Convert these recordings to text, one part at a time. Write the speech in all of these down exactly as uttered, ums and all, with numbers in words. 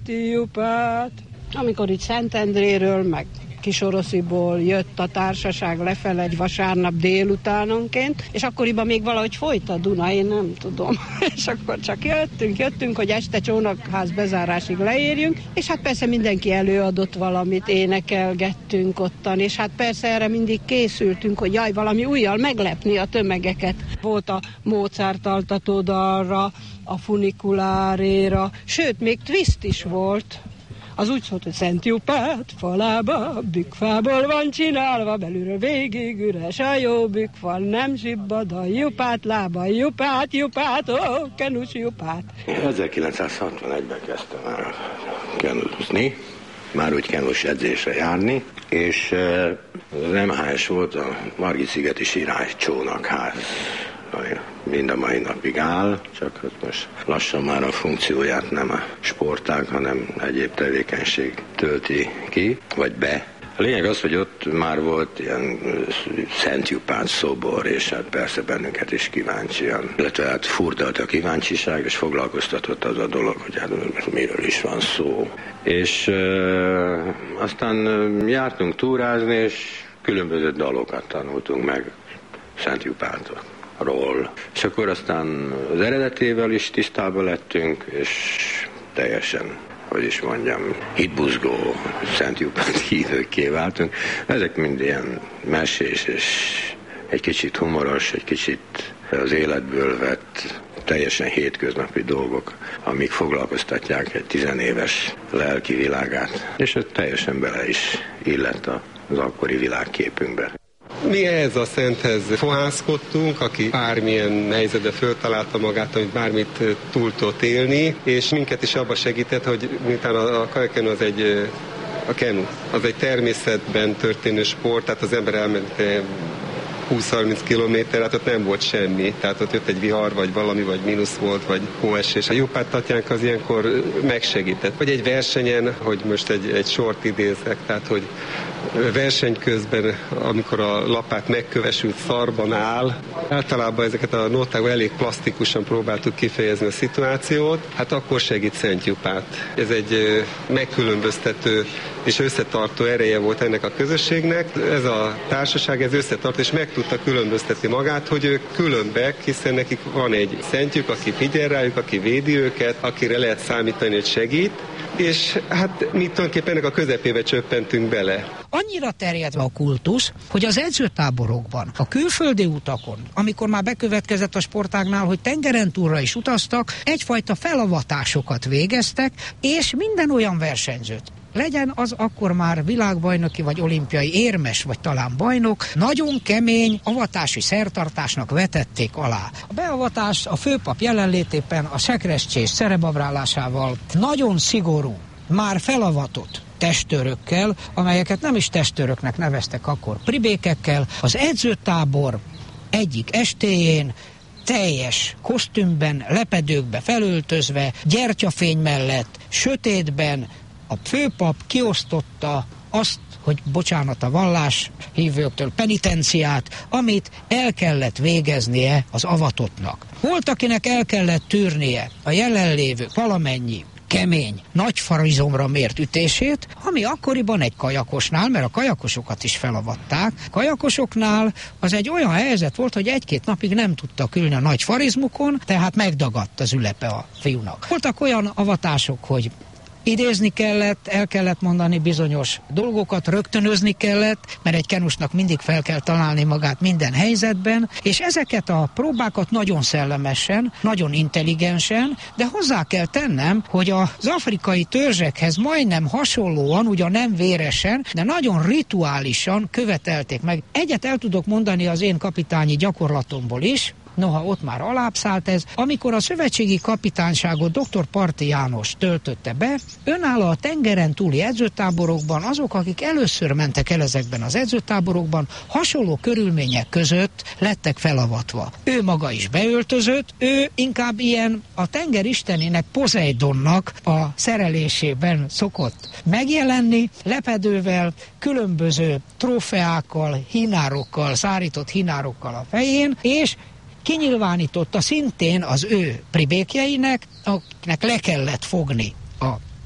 Jupát. Amikor itt Szentendréről, meg Kisorosziból jött a társaság lefele egy vasárnap délutánonként, és akkoriban még valahogy folyt a Duna, én nem tudom. És akkor csak jöttünk, jöttünk, hogy este csónakház bezárásig leérjünk, és hát persze mindenki előadott valamit, énekelgettünk ottan, és hát persze erre mindig készültünk, hogy jaj, valami újjal meglepni a tömegeket. Volt a Mozart altatódalra, a funikuláréra, sőt, még twist is volt. Az úgy szólt, hogy Szent Jupát falába, bükkfából van csinálva, belülről végig üres a jó bükkfal, nem zsibbad a Jupát, lába Jupát, Jupát, ó, kenus Jupát. ezerkilencszázhatvanegyben kezdtem el kenuzni, már úgy kenus edzésre járni, és az em há es volt a Margit-szigeti Sirály csónakház, ami mind a mai napig áll, csak most lassan már a funkcióját nem a sportág, hanem egyéb tevékenység tölti ki, vagy be. A lényeg az, hogy ott már volt ilyen Szent Jupát szobor, és hát persze bennünket is kíváncsian, illetve hát furdalt a kíváncsiság, és foglalkoztatott az a dolog, hogy hát miről is van szó. És e, aztán jártunk túrázni, és különböző dalokat tanultunk meg Szent Jupától. Ról. És akkor aztán az eredetével is tisztában lettünk, és teljesen, hogy is mondjam, hitbuzgó Szent Jupát hívőkké váltunk. Ezek mind ilyen mesés, és egy kicsit humoros, egy kicsit az életből vett, teljesen hétköznapi dolgok, amik foglalkoztatják egy tizenéves lelki világát. És ez teljesen bele is illett az akkori világképünkbe. Mi ehhez a szenthez fohászkodtunk, aki bármilyen helyzetbe föltalálta magát, amit bármit túl tudott élni, és minket is abba segített, hogy miután a, a kajakenu az egy, a kenu, az egy természetben történő sport, tehát az ember elment húsz-harminc kilométer, hát ott nem volt semmi, tehát ott jött egy vihar, vagy valami, vagy mínusz volt, vagy hóesés. A Jupát Tatyánk az ilyenkor megsegített. Vagy egy versenyen, hogy most egy, egy sort idézek, tehát hogy verseny közben, amikor a lapát megkövesült szarban áll, általában ezeket a nótákban elég plastikusan próbáltuk kifejezni a szituációt, hát akkor segít Szent Jupát. Ez egy megkülönböztető és összetartó ereje volt ennek a közösségnek. Ez a társaság, ez összetart, és meg tudta különböztetni magát, hogy ők különbek, hiszen nekik van egy szentjük, aki figyel rájuk, aki védi őket, akire lehet számítani, hogy segít, és hát mi tulajdonképpen ennek a közepébe csöppentünk bele. Annyira terjedve a kultusz, hogy az edzőtáborokban, a külföldi utakon, amikor már bekövetkezett a sportágnál, hogy tengeren túlra is utaztak, egyfajta felavatásokat végeztek, és minden olyan versenyzőt, legyen az akkor már világbajnoki vagy olimpiai érmes, vagy talán bajnok, nagyon kemény avatási szertartásnak vetették alá. A beavatás a főpap jelenlétében a sekrescsés szerebabrálásával nagyon szigorú, már felavatott testőrökkel, amelyeket nem is testőröknek neveztek akkor, pribékekkel, az edzőtábor egyik estéjén teljes kosztümben, lepedőkbe felöltözve, gyertyafény mellett, sötétben a főpap kiosztotta azt, hogy bocsánat a vallás hívőktől, penitenciát, amit el kellett végeznie az avatottnak. Volt, akinek el kellett tűrnie a jelenlévő valamennyi kemény, nagy farizomra mért ütését, ami akkoriban egy kajakosnál, mert a kajakosokat is felavatták, kajakosoknál az egy olyan helyzet volt, hogy egy-két napig nem tudtak ülni a nagy farizmukon, tehát megdagadt az ülepe a fiúnak. Voltak olyan avatások, hogy idézni kellett, el kellett mondani bizonyos dolgokat, rögtönözni kellett, mert egy kenusnak mindig fel kell találni magát minden helyzetben, és ezeket a próbákat nagyon szellemesen, nagyon intelligensen, de hozzá kell tennem, hogy az afrikai törzsekhez majdnem hasonlóan, ugyan nem véresen, de nagyon rituálisan követelték meg. Egyet el tudok mondani az én kapitányi gyakorlatomból is, noha ott már alábbszállt ez, amikor a szövetségi kapitányságot dr. Parti János töltötte be, önálló a tengeren túli edzőtáborokban azok, akik először mentek el ezekben az edzőtáborokban, hasonló körülmények között lettek felavatva. Ő maga is beöltözött, ő inkább ilyen a tenger istenének, Poseidonnak a szerelésében szokott megjelenni, lepedővel, különböző trófeákkal, hinárokkal, szárított hinárokkal a fején, és kinyilvánította szintén az ő pribékjeinek, akiknek le kellett fogni a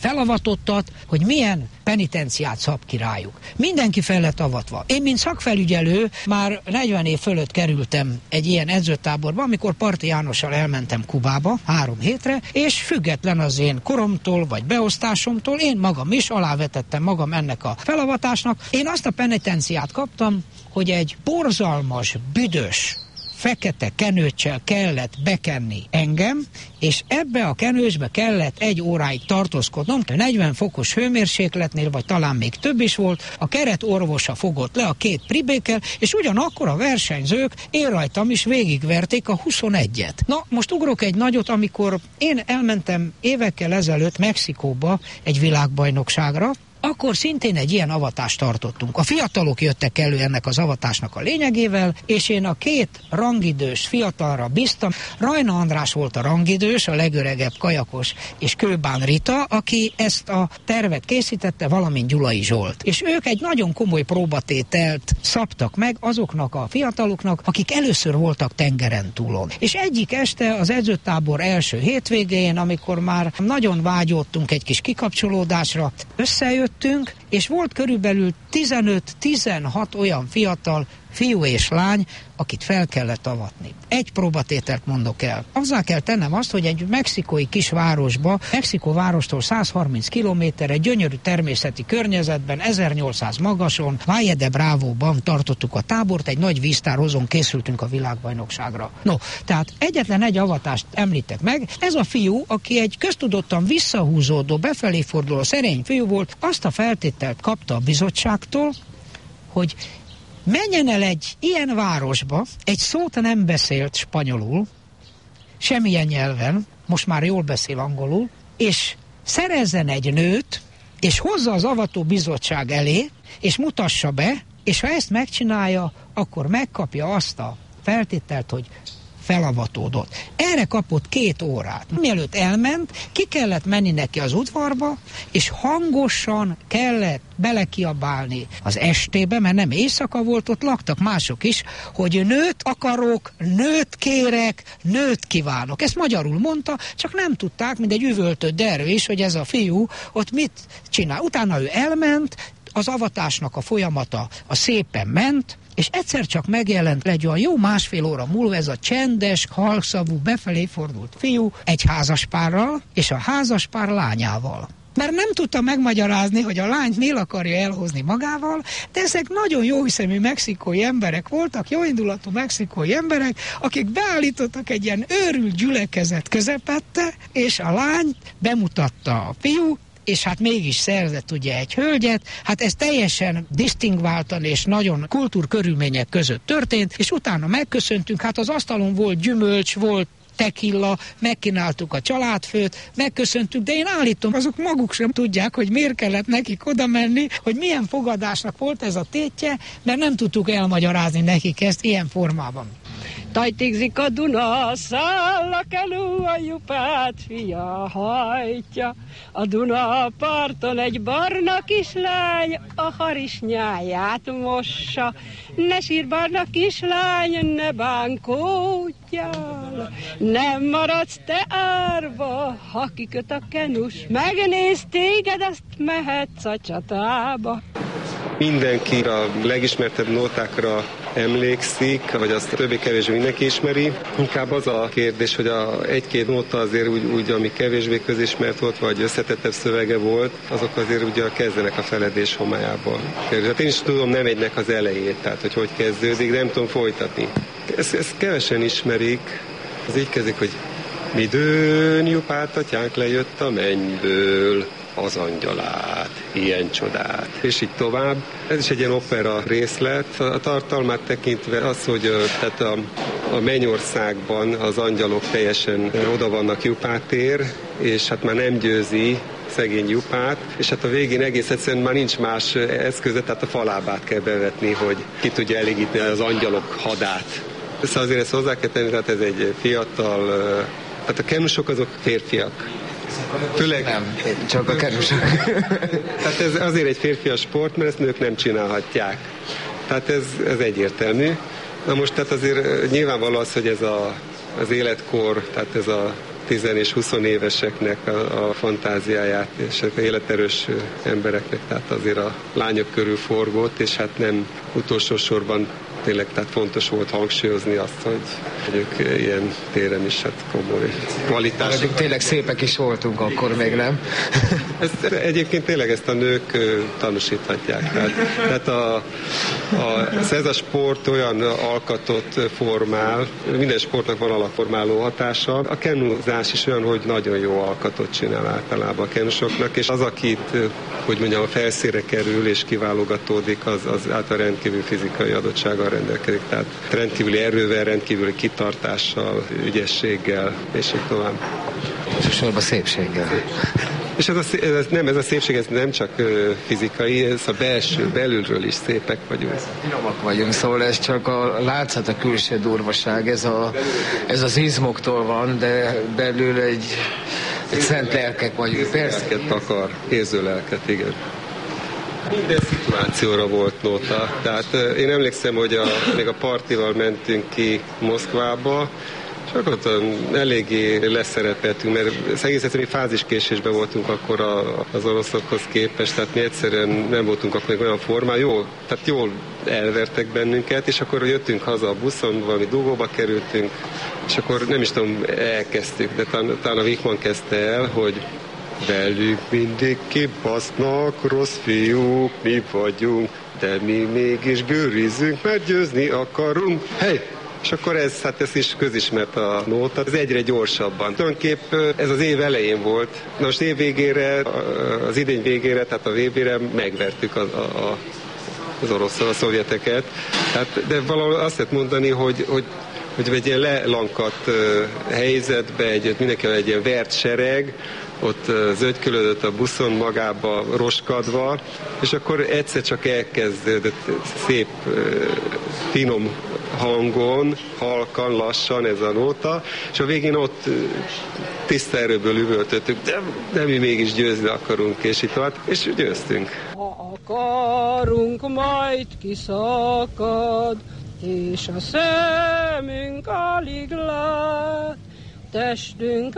felavatottat, hogy milyen penitenciát szab ki rájuk. Mindenki fel lett avatva. Én, mint szakfelügyelő, már negyven év fölött kerültem egy ilyen edzőtáborba, amikor Parti Jánossal elmentem Kubába három hétre, és független az én koromtól, vagy beosztásomtól, én magam is alávetettem magam ennek a felavatásnak. Én azt a penitenciát kaptam, hogy egy borzalmas, büdös, fekete kenőccsel kellett bekenni engem, és ebbe a kenősbe kellett egy óráig tartózkodnom, negyven fokos hőmérsékletnél, vagy talán még több is volt, a keret orvosa fogott le a két pribékkel, és ugyanakkor a versenyzők én rajtam is végigverték a huszonegyet. Na, most ugrok egy nagyot, amikor én elmentem évekkel ezelőtt Mexikóba egy világbajnokságra, akkor szintén egy ilyen avatást tartottunk. A fiatalok jöttek elő ennek az avatásnak a lényegével, és én a két rangidős fiatalra bíztam. Rajna András volt a rangidős, a legöregebb kajakos, és Kőbán Rita, aki ezt a tervet készítette, valamint Gyulai Zsolt. És ők egy nagyon komoly próbatételt szabtak meg azoknak a fiataloknak, akik először voltak tengeren túlon. És egyik este az edzőtábor első hétvégén, amikor már nagyon vágyódtunk egy kis kikapcsolódásra, összejött, és volt körülbelül tizenöt-tizenhat olyan fiatal fiú és lány, akit fel kellett avatni. Egy próbatételt mondok el. Azzá kell tennem azt, hogy egy mexikói kisvárosba, Mexikó várostól száz harminc kilométerre, gyönyörű természeti környezetben, ezernyolcszáz magason, Valle de Bravo-ban tartottuk a tábort, egy nagy víztárhozón készültünk a világbajnokságra. No, tehát egyetlen egy avatást említek meg, ez a fiú, aki egy köztudottan visszahúzódó, befelé forduló szerény fiú volt, azt a feltételt kapta a bizottságtól, hogy menjen el egy ilyen városba, egy szót nem beszélt spanyolul, semmilyen nyelven, most már jól beszél angolul, és szerezzen egy nőt, és hozza az avató bizottság elé, és mutassa be, és ha ezt megcsinálja, akkor megkapja azt a feltételt, hogy felavatódott. Erre kapott két órát. Mielőtt elment, ki kellett menni neki az udvarba, és hangosan kellett belekiabálni az estébe, mert nem éjszaka volt, ott laktak mások is, hogy nőt akarok, nőt kérek, nőt kívánok. Ezt magyarul mondta, csak nem tudták, mint egy üvöltött dervis, hogy ez a fiú ott mit csinál. Utána ő elment, az avatásnak a folyamata a szépen ment, és egyszer csak megjelent egy olyan jó másfél óra múlva ez a csendes, halkszavú, befelé fordult fiú egy házaspárral, és a házaspár lányával. Mert nem tudta megmagyarázni, hogy a lányt miért akarja elhozni magával, de ezek nagyon jóhiszemű mexikói emberek voltak, jóindulatú mexikói emberek, akik beállítottak egy ilyen őrült gyülekezet közepette, és a lányt bemutatta a fiú, és hát mégis szerzett ugye egy hölgyet, hát ez teljesen disztingváltan és nagyon kultúrkörülmények között történt, és utána megköszöntünk, hát az asztalon volt gyümölcs, volt tequila, megkínáltuk a családfőt, megköszöntük, de én állítom, azok maguk sem tudják, hogy miért kellett nekik oda menni, hogy milyen fogadásnak volt ez a tétje, mert nem tudtuk elmagyarázni nekik ezt ilyen formában. Tajtigzik a Duna, száll a kelő, a Jupát fia hajtja. A Duna parton egy barna kislány a harisnyáját mossa. Ne sír, barna kislány, ne bánkódjál. Nem maradsz te árva, ha kiköt a kenus. Megnéz téged, azt mehetsz a csatába. Mindenki a legismertebb nótákra emlékszik, vagy azt többé-kevésbé mindenki ismeri. Inkább az a kérdés, hogy a egy-két nóta azért úgy, úgy, ami kevésbé közismert volt, vagy összetettebb szövege volt, azok azért ugye kezdenek a feledés homályában. Hát én is tudom nem egynek az elejét, tehát hogy hogy kezdődik, de nem tudom folytatni. Ezt, ezt kevesen ismerik, az így kezdik, hogy midőn Jupát atyánk lejött a mennyből, az angyalát, ilyen csodát, és így tovább. Ez is egy ilyen opera részlet. A tartalmát tekintve az, hogy tehát a, a mennyországban az angyalok teljesen oda vannak Jupátér, és hát már nem győzi szegény Jupát, és hát a végén egész egyszerűen már nincs más eszköze, tehát a falábát kell bevetni, hogy ki tudja elégíteni az angyalok hadát. Szóval azért ezt hozzá kell tenni, tehát ez egy fiatal, tehát a kenusok azok férfiak. Főleg... Nem, csak a kenusok. Tehát ez azért egy férfias sport, mert ezt nők nem csinálhatják. Tehát ez, ez egyértelmű. Na most tehát azért nyilvánvaló az, hogy ez a, az életkor, tehát ez a tíz és húsz éveseknek a, a fantáziáját, és az életerős embereknek, tehát azért a lányok körül forgott, és hát nem utolsó sorban tényleg tehát fontos volt hangsúlyozni azt, hogy, hogy ők ilyen téren is hát komoly kvalitások. Tényleg szépek is voltunk akkor még, nem? Ezt, egyébként tényleg ezt a nők tanúsíthatják. Tehát, tehát a, a, ez a sport olyan alkatot formál, minden sportnak van alapformáló hatása. A kenuzás is olyan, hogy nagyon jó alkatot csinál általában a kenusoknak, és az, akit, hogy mondjam, a felszínre kerül és kiválogatódik, az, az általában rendkívül fizikai adottsággal rendelkezik. Tehát rendkívüli erővel, rendkívüli kitartással, ügyességgel, és így tovább. Elsősorban szépséggel. És ez, a, ez nem, ez a szépség, ez nem csak uh, fizikai, ez a belső, belülről is szépek vagyunk. Finomak vagyunk, szóval ez csak a látszat, a külső durvaság, ez, a, ez az izmoktól van, de belül egy, egy szent lelkek vagyunk. Persze. Lelket akar, érző lelket, igen. Minden szituációra volt nóta. Tehát uh, én emlékszem, hogy a, még a partival mentünk ki Moszkvába, csak ott eléggé leszerepeltünk, mert egész egyszerűen fáziskésésben voltunk akkor a, az oroszokhoz képest, tehát mi egyszerűen nem voltunk akkor olyan formán, jó, tehát jól elvertek bennünket, és akkor jöttünk haza a buszon, valami dugóba kerültünk, és akkor nem is tudom, elkezdtük, de talán, talán a Wichmann kezdte el, hogy velük mindig kibasznak, rossz fiúk, mi vagyunk, de mi mégis gőrizzünk, mert győzni akarunk. Hey! És akkor ez, hát ez is közismert a nóta, ez egyre gyorsabban. Tulajdonképp ez az év elején volt. Na most év végére, az idény végére, tehát a vé bére megvertük a, a, a, az oroszon, a szovjeteket. Tehát, de valahol azt lehet mondani, hogy, hogy, hogy egy ilyen lelankadt helyzetbe, egy, mindenki egy ilyen vert sereg, ott zögykölődött a buszon magába roskadva, és akkor egyszer csak elkezdődött szép, finom hangon, halkan, lassan ez a nóta, és a végén ott tiszta erőből üvöltöttük, de, de mi mégis győzni akarunk, és itt tovább, és győztünk. Ha akarunk, majd kiszakad, és a szemünk alig lát, testünk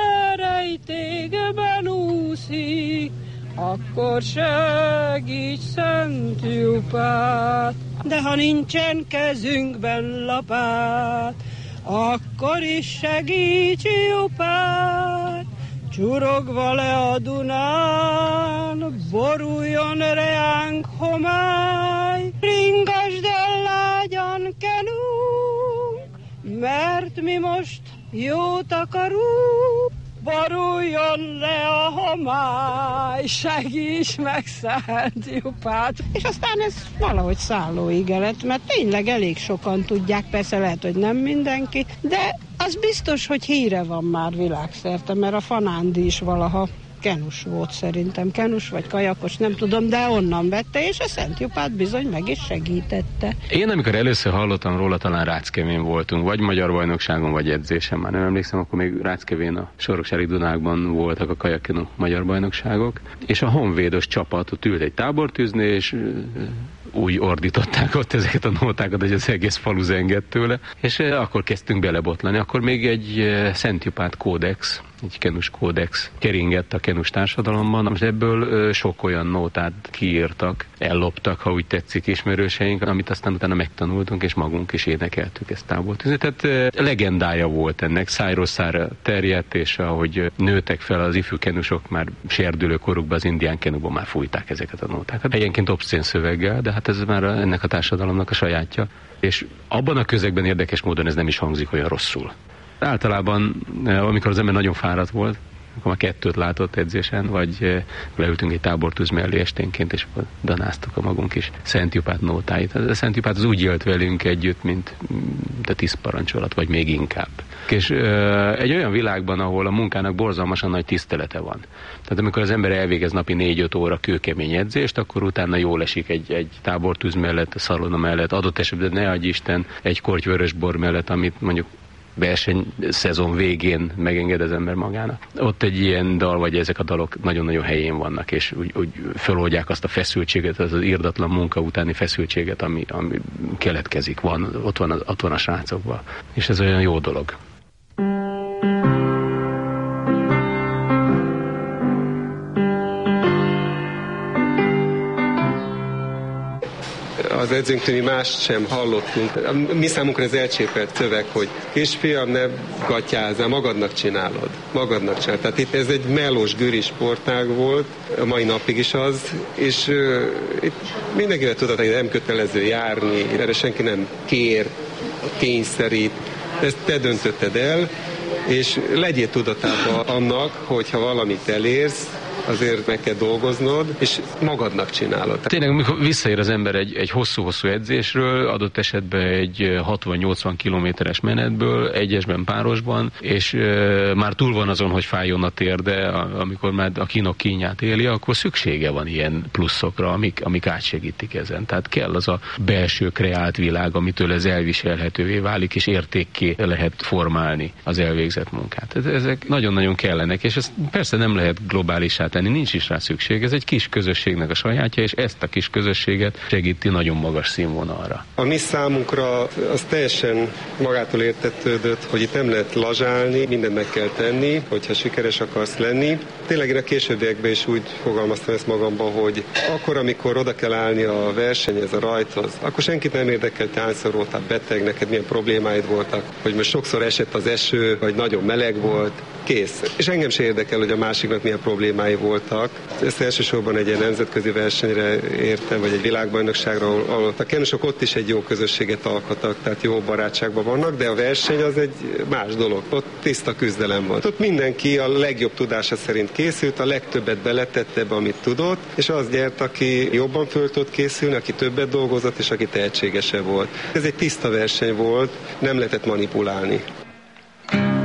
verejtékben úszik, akkor segíts, Szent Jupát. De ha nincsen kezünkben lapát, akkor is segíts, Jupát. Csurogva le a Dunán, boruljon reánk homály, ringasd el lágyan kenunk, mert mi most jót akarunk, boruljon le a homály, segíts meg, Szent Jupát. És aztán ez valahogy szállóige lett, mert tényleg elég sokan tudják, persze lehet, hogy nem mindenki, de az biztos, hogy híre van már világszerte, mert a Fanándi is valaha kenus volt szerintem, kenus vagy kajakos, nem tudom, de onnan vette, és a Szent Jupát bizony meg is segítette. Én amikor először hallottam róla, talán Ráckevén voltunk, vagy magyar bajnokságon, vagy edzésen, már nem emlékszem, akkor még Ráckevén a Soroksári Dunákban voltak a kajakkenu magyar bajnokságok, és a honvédos csapat ott ült egy tábortűznél, és úgy ordították ott ezeket a nótákat, hogy az egész falu zengett tőle, és akkor kezdtünk belebotlani. Akkor még egy Szent Jupát kódex, egy kenus kódex keringett a kenus társadalomban. Most ebből sok olyan nótát kiírtak, elloptak, ha úgy tetszik, ismerőseink, amit aztán utána megtanultunk, és magunk is énekeltük ezt tábortűzni. Tehát legendája volt ennek, szájról szájra terjedt, és ahogy nőtek fel az ifjú kenusok, már serdülő korukban az indián kenuban már fújták ezeket a nótákat. Egyenként obszcén szöveggel, de hát ez már ennek a társadalomnak a sajátja. És abban a közegben érdekes módon ez nem is hangzik olyan rosszul. Általában, amikor az ember nagyon fáradt volt, akkor már kettőt látott edzésen, vagy leültünk egy tábortűz mellé esténként, és danáztuk a magunk is Szent Jupát nótáit. A Szent Jupát az úgy élt velünk együtt, mint a tíz parancsolat, vagy még inkább. És egy olyan világban, ahol a munkának borzalmasan nagy tisztelete van. Tehát amikor az ember elvégez napi négy-öt óra kőkemény edzést, akkor utána jól esik egy, egy tábortűz mellett, a szalona mellett, adott esetben ne adj Isten, egy korty vörösbor mellett, amit mondjuk versenyszezon végén megenged az ember magának. Ott egy ilyen dal, vagy ezek a dalok nagyon-nagyon helyén vannak, és úgy, úgy feloldják azt a feszültséget, az az irdatlan munka utáni feszültséget, ami, ami keletkezik, van, ott, van, ott van a srácokban. És ez olyan jó dolog. az edzőnktől mi mást sem hallottunk. Mi számunkra ez elcsépelt szöveg, hogy kisfiam, ne gatyázzál, magadnak csinálod. Magadnak csinálod. Tehát itt ez egy melós, güris sportág volt, a mai napig is az, és uh, itt mindenkivel tudod, hogy nem kötelező járni, erre senki nem kér, kényszerít, ezt te döntötted el, és legyél tudatában annak, hogyha valamit elérsz, azért meg kell dolgoznod, és magadnak csinálod. Tényleg, amikor visszaér az ember egy, egy hosszú-hosszú edzésről, adott esetben egy hatvan-nyolcvan kilométeres menetből, egyesben, párosban, és e, már túl van azon, hogy fájjon a térde, amikor már a kínok kínját éli, akkor szüksége van ilyen pluszokra, amik, amik átsegítik ezen. Tehát kell az a belső kreált világ, amitől ez elviselhetővé válik, és értékké lehet formálni az elvégzett munkát. Ezek nagyon-nagyon kellenek, és ez persze nem lehet globálisá tenni, nincs is rá szükség. Ez egy kis közösségnek a sajátja, és ezt a kis közösséget segíti nagyon magas színvonalra. A mi számunkra az teljesen magától értetődött, hogy itt nem lehet lazsálni, mindent meg kell tenni, hogyha sikeres akarsz lenni. Tényleg én a későbbiekben is úgy fogalmaztam ezt magamban, hogy akkor, amikor oda kell állni a versenyhez, a rajthoz, akkor senkit nem érdekelt, hányszor voltál beteg, neked milyen problémáid voltak, hogy most sokszor esett az eső, vagy nagyon meleg volt, kész. És engem sem érdekel, hogy a másiknak milyen problémái voltak. Ezt elsősorban egy ilyen nemzetközi versenyre értem, vagy egy világbajnokságra, ahol a kenusok ott is egy jó közösséget alkottak, tehát jó barátságban vannak, de a verseny az egy más dolog. Ott tiszta küzdelem van. Ott mindenki a legjobb tudása szerint készült, a legtöbbet beletett ebbe, amit tudott, és az gyert, aki jobban föl tudott készülni, aki többet dolgozott, és aki tehetségesebb volt. Ez egy tiszta verseny volt, nem lehetett manipulálni.